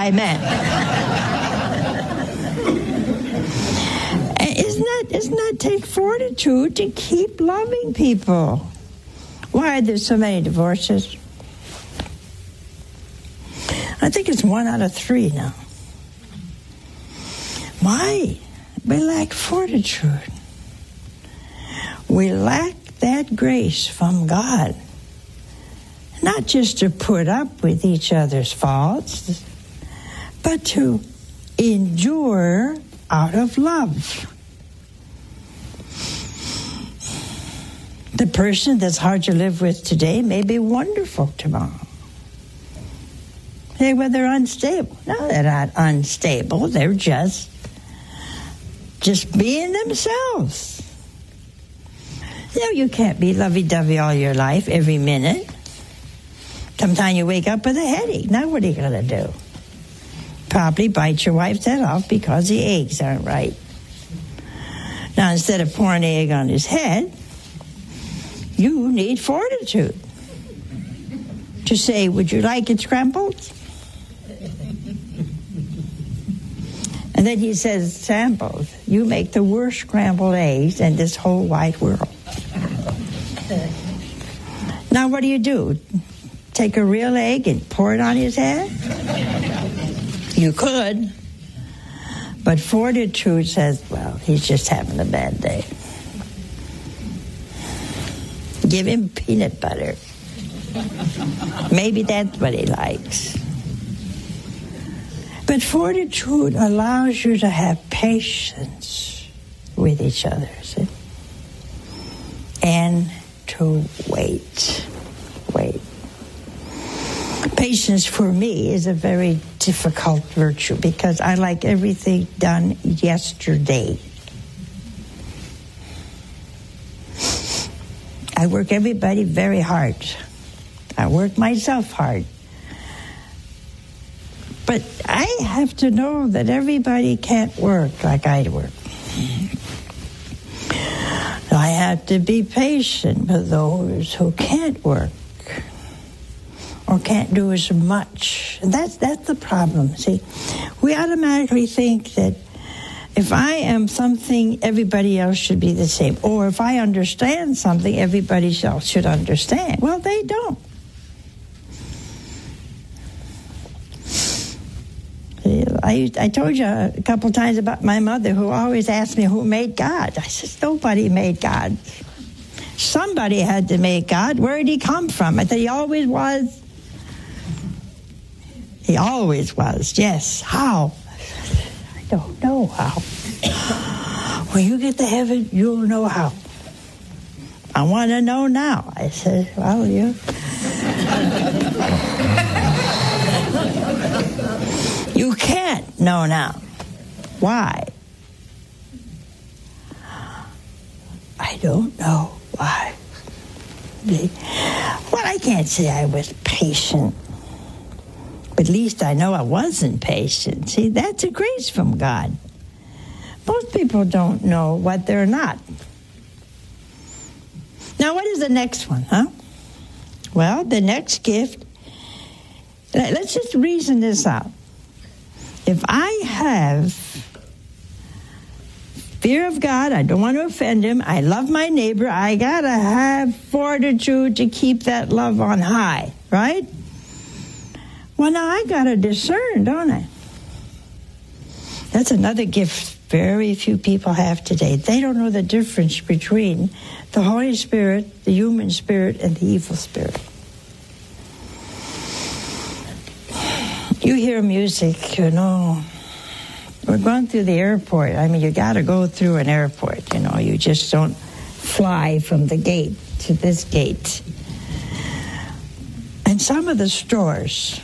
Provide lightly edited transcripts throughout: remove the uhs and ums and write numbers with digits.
I meant. Isn't that take fortitude to keep loving people? Why are there so many divorces? I think it's 1 out of 3 now. Why? We lack fortitude. We lack that grace from God. Not just to put up with each other's faults, but to endure out of love. The person that's hard to live with today may be wonderful tomorrow. Say, well, they're unstable. No, they're not unstable. They're just being themselves. You can't be lovey-dovey all your life, every minute. Sometimes you wake up with a headache. Now what are you going to do? Probably bite your wife's head off because the eggs aren't right. Now, instead of pouring an egg on his head, you need fortitude to say, would you like it scrambled? And then he says, samples, you make the worst scrambled eggs in this whole wide world. Now what do? Take a real egg and pour it on his head? You could. But fortitude says, well, he's just having a bad day. Give him peanut butter. Maybe that's what he likes. But fortitude allows you to have patience with each other, see? And to wait. Patience for me is a very difficult virtue because I like everything done yesterday. I work everybody very hard. I work myself hard. But I have to know that everybody can't work like I work. I have to be patient with those who can't work or can't do as much. And that's the problem. See, we automatically think that if I am something, everybody else should be the same. Or if I understand something, everybody else should understand. Well, they don't. I told you a couple times about my mother who always asked me who made God. I said, nobody made God. Somebody had to make God. Where did he come from? I said, he always was. He always was, yes. How? I don't know how. When you get to heaven, you'll know how. I want to know now. I said, well, you... You can't know now. Why? I don't know why. Well, I can't say I was patient. But at least I know I wasn't patient. See, that's a grace from God. Most people don't know what they're not. Now, what is the next one, huh? Well, the next gift, let's just reason this out. If I have fear of God, I don't want to offend him, I love my neighbor, I got to have fortitude to keep that love on high, right? Well, now I got to discern, don't I? That's another gift very few people have today. They don't know the difference between the Holy Spirit, the human spirit, and the evil spirit. You hear music, you know. We're going through the airport. I mean, you got to go through an airport, you know. You just don't fly from the gate to this gate. And some of the stores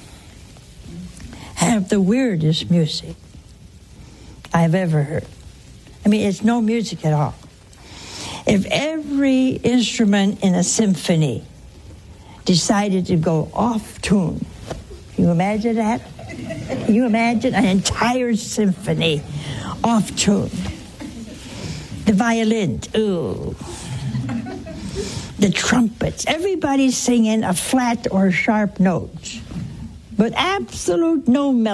have the weirdest music I've ever heard. I mean, it's no music at all. If every instrument in a symphony decided to go off tune, can you imagine that? Can you imagine an entire symphony off tune? The violins, ooh. The trumpets, everybody's singing a flat or sharp note, but absolute no melody.